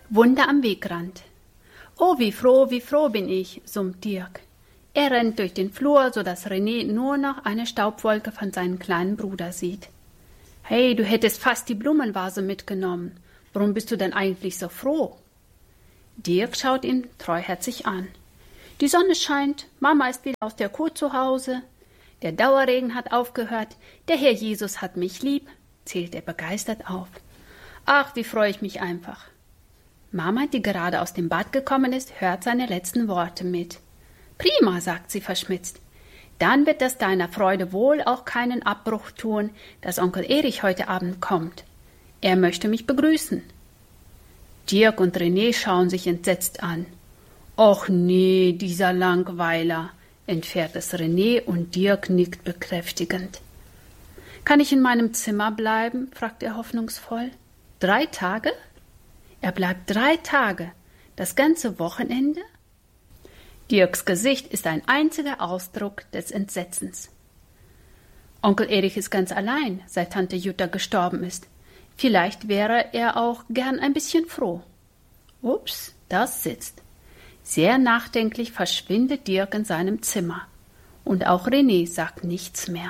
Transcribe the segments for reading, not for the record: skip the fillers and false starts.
Wunder am Wegrand. Oh, wie froh bin ich, summt Dirk. Er rennt durch den Flur, so dass René nur noch eine Staubwolke von seinem kleinen Bruder sieht. Hey, du hättest fast die Blumenvase mitgenommen. Warum bist du denn eigentlich so froh? Dirk schaut ihn treuherzig an. Die Sonne scheint, Mama ist wieder aus der Kuh zu Hause. Der Dauerregen hat aufgehört, der Herr Jesus hat mich lieb, zählt er begeistert auf. Ach, wie freue ich mich einfach. Mama, die gerade aus dem Bad gekommen ist, hört seine letzten Worte mit. Prima, sagt sie verschmitzt. Dann wird das deiner Freude wohl auch keinen Abbruch tun, dass Onkel Erich heute Abend kommt. Er möchte mich begrüßen. Dirk und René schauen sich entsetzt an. Och nee, dieser Langweiler, entfährt es René und Dirk nickt bekräftigend. Kann ich in meinem Zimmer bleiben? Fragt er hoffnungsvoll. 3 Tage? Er bleibt 3 Tage, das ganze Wochenende? Dirks Gesicht ist ein einziger Ausdruck des Entsetzens. Onkel Erich ist ganz allein, seit Tante Jutta gestorben ist. Vielleicht wäre er auch gern ein bisschen froh. Ups, das sitzt. Sehr nachdenklich verschwindet Dirk in seinem Zimmer. Und auch René sagt nichts mehr.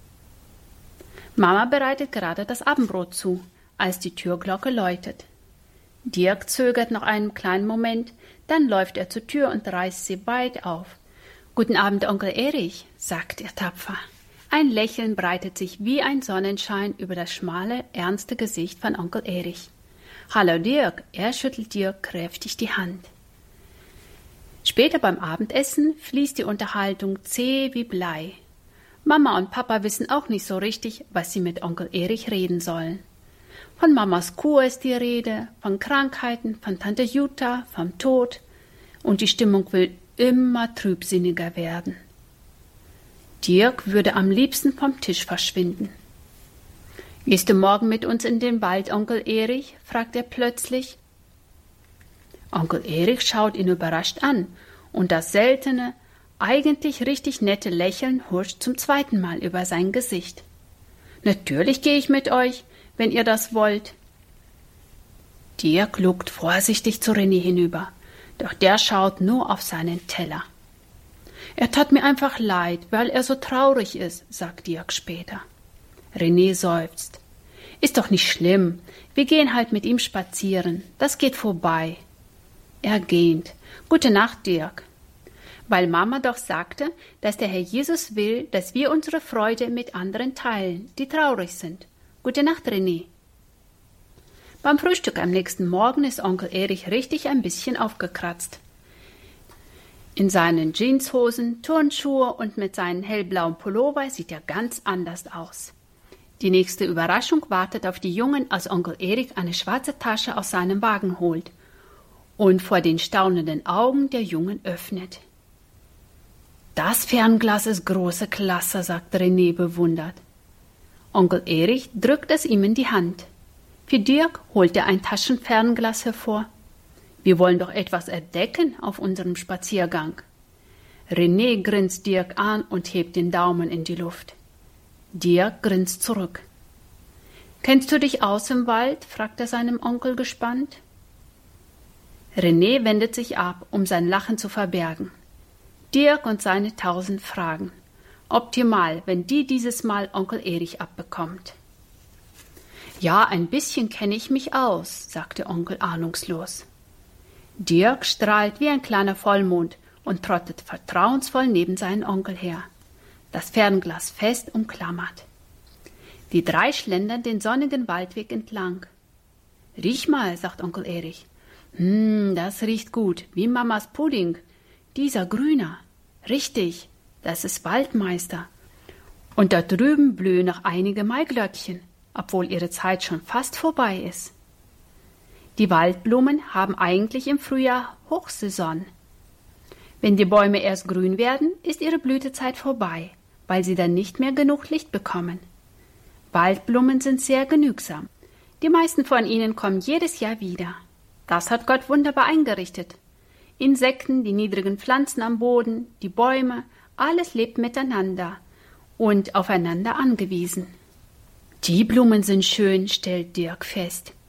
Mama bereitet gerade das Abendbrot zu, als die Türglocke läutet. Dirk zögert noch einen kleinen Moment, dann läuft er zur Tür und reißt sie weit auf. »Guten Abend, Onkel Erich«, sagt er tapfer. Ein Lächeln breitet sich wie ein Sonnenschein über das schmale, ernste Gesicht von Onkel Erich. »Hallo Dirk«, er schüttelt Dirk kräftig die Hand. Später beim Abendessen fließt die Unterhaltung zäh wie Blei. Mama und Papa wissen auch nicht so richtig, was sie mit Onkel Erich reden sollen. Von Mamas Kur ist die Rede, von Krankheiten, von Tante Jutta, vom Tod. Und die Stimmung will immer trübsinniger werden. Dirk würde am liebsten vom Tisch verschwinden. »Gehst du morgen mit uns in den Wald, Onkel Erich?« fragt er plötzlich. Onkel Erich schaut ihn überrascht an und das seltene, eigentlich richtig nette Lächeln huscht zum 2. Mal über sein Gesicht. »Natürlich gehe ich mit euch, wenn ihr das wollt.« Dirk lugt vorsichtig zu René hinüber, doch der schaut nur auf seinen Teller. »Er tat mir einfach leid, weil er so traurig ist«, sagt Dirk später. René seufzt. »Ist doch nicht schlimm, wir gehen halt mit ihm spazieren, das geht vorbei.« Er gähnt. »Gute Nacht, Dirk.« Weil Mama doch sagte, dass der Herr Jesus will, dass wir unsere Freude mit anderen teilen, die traurig sind. Gute Nacht, René. Beim Frühstück am nächsten Morgen ist Onkel Erich richtig ein bisschen aufgekratzt. In seinen Jeanshosen, Turnschuhe und mit seinem hellblauen Pullover sieht er ganz anders aus. Die nächste Überraschung wartet auf die Jungen, als Onkel Erich eine schwarze Tasche aus seinem Wagen holt und vor den staunenden Augen der Jungen öffnet. »Das Fernglas ist große Klasse«, sagt René bewundert. Onkel Erich drückt es ihm in die Hand. Für Dirk holt er ein Taschenfernglas hervor. »Wir wollen doch etwas entdecken auf unserem Spaziergang.« René grinst Dirk an und hebt den Daumen in die Luft. Dirk grinst zurück. »Kennst du dich aus im Wald?« fragt er seinem Onkel gespannt. René wendet sich ab, um sein Lachen zu verbergen. Dirk und seine 1000 Fragen. Optimal, wenn die dieses Mal Onkel Erich abbekommt. »Ja, ein bisschen kenne ich mich aus«, sagt der Onkel ahnungslos. Dirk strahlt wie ein kleiner Vollmond und trottet vertrauensvoll neben seinen Onkel her, das Fernglas fest umklammert. Die 3 schlendern den sonnigen Waldweg entlang. »Riech mal«, sagt Onkel Erich. Das riecht gut, wie Mamas Pudding. Dieser Grüner. Richtig, das ist Waldmeister. Und da drüben blühen noch einige Maiglöckchen, obwohl ihre Zeit schon fast vorbei ist. Die Waldblumen haben eigentlich im Frühjahr Hochsaison. Wenn die Bäume erst grün werden, ist ihre Blütezeit vorbei, weil sie dann nicht mehr genug Licht bekommen. Waldblumen sind sehr genügsam. Die meisten von ihnen kommen jedes Jahr wieder. Das hat Gott wunderbar eingerichtet. Insekten, die niedrigen Pflanzen am Boden, die Bäume, alles lebt miteinander und aufeinander angewiesen. Die Blumen sind schön, stellt Dirk fest.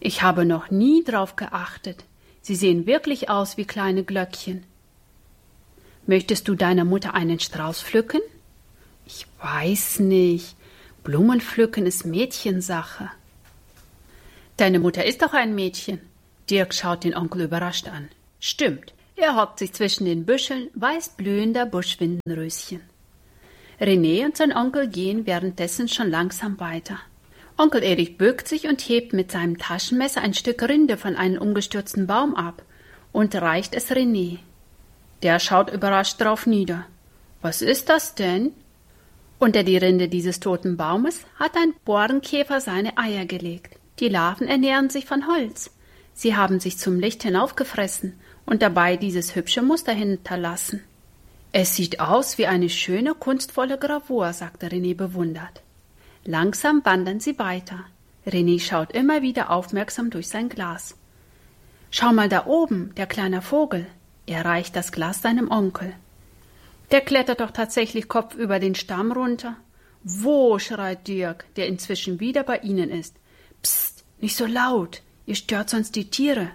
Ich habe noch nie drauf geachtet. Sie sehen wirklich aus wie kleine Glöckchen. Möchtest du deiner Mutter einen Strauß pflücken? Ich weiß nicht. Blumenpflücken ist Mädchensache. Deine Mutter ist doch ein Mädchen. Dirk schaut den Onkel überrascht an. Stimmt, er hockt sich zwischen den Büscheln weiß blühender Buschwindenröschen. René und sein Onkel gehen währenddessen schon langsam weiter. Onkel Erich bückt sich und hebt mit seinem Taschenmesser ein Stück Rinde von einem umgestürzten Baum ab und reicht es René. Der schaut überrascht drauf nieder. Was ist das denn? Unter die Rinde dieses toten Baumes hat ein Borkenkäfer seine Eier gelegt. Die Larven ernähren sich von Holz. Sie haben sich zum Licht hinaufgefressen und dabei dieses hübsche Muster hinterlassen. Es sieht aus wie eine schöne, kunstvolle Gravur, sagte René bewundert. Langsam wandern sie weiter. René schaut immer wieder aufmerksam durch sein Glas. Schau mal da oben, der kleine Vogel. Er reicht das Glas seinem Onkel. Der klettert doch tatsächlich kopfüber den Stamm runter. Wo, schreit Dirk, der inzwischen wieder bei ihnen ist. Psst, nicht so laut, ihr stört sonst die Tiere.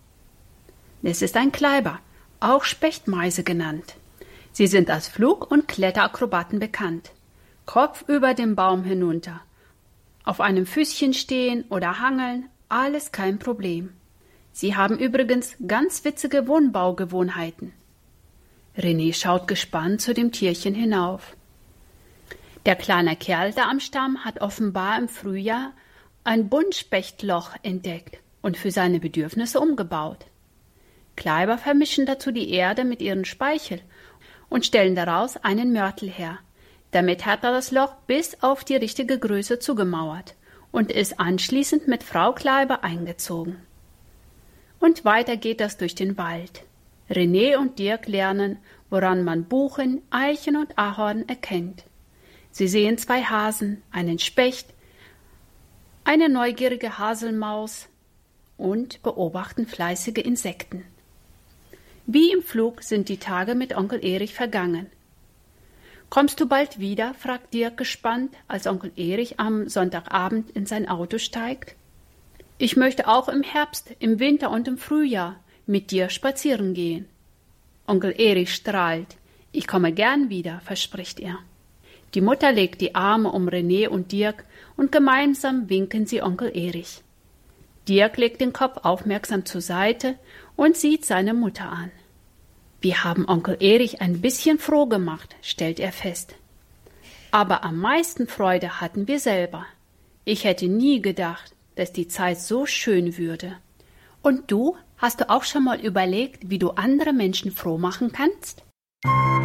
Es ist ein Kleiber, auch Spechtmeise genannt. Sie sind als Flug- und Kletterakrobaten bekannt. Kopf über den Baum hinunter. Auf einem Füßchen stehen oder hangeln, alles kein Problem. Sie haben übrigens ganz witzige Wohnbaugewohnheiten. René schaut gespannt zu dem Tierchen hinauf. Der kleine Kerl da am Stamm hat offenbar im Frühjahr ein Buntspechtloch entdeckt und für seine Bedürfnisse umgebaut. Kleiber vermischen dazu die Erde mit ihrem Speichel und stellen daraus einen Mörtel her. Damit hat er das Loch bis auf die richtige Größe zugemauert und ist anschließend mit Frau Kleiber eingezogen. Und weiter geht das durch den Wald. René und Dirk lernen, woran man Buchen, Eichen und Ahorn erkennt. Sie sehen zwei Hasen, einen Specht, eine neugierige Haselmaus und beobachten fleißige Insekten. Wie im Flug sind die Tage mit Onkel Erich vergangen. »Kommst du bald wieder?« fragt Dirk gespannt, als Onkel Erich am Sonntagabend in sein Auto steigt. »Ich möchte auch im Herbst, im Winter und im Frühjahr mit dir spazieren gehen.« Onkel Erich strahlt. »Ich komme gern wieder«, verspricht er. Die Mutter legt die Arme um René und Dirk und gemeinsam winken sie Onkel Erich. Dirk legt den Kopf aufmerksam zur Seite und sieht seine Mutter an. Wir haben Onkel Erich ein bisschen froh gemacht, stellt er fest. Aber am meisten Freude hatten wir selber. Ich hätte nie gedacht, dass die Zeit so schön würde. Und du, hast du auch schon mal überlegt, wie du andere Menschen froh machen kannst?